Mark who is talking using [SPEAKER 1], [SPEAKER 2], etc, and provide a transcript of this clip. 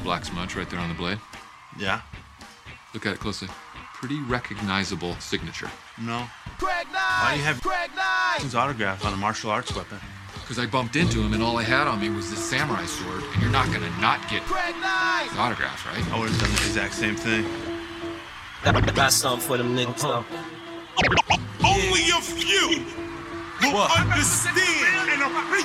[SPEAKER 1] that black smudge right there on the blade?
[SPEAKER 2] Yeah.
[SPEAKER 1] Look at it closely. Pretty recognizable signature.
[SPEAKER 2] No. Why do you have his autograph on a martial arts weapon?
[SPEAKER 1] Because I bumped into him and all I had on me was this samurai sword, and you're not gonna not get his autograph, right?
[SPEAKER 2] I would have done the exact same thing.
[SPEAKER 3] Got something for them niggas, though.
[SPEAKER 4] Only a few will understand and appreciate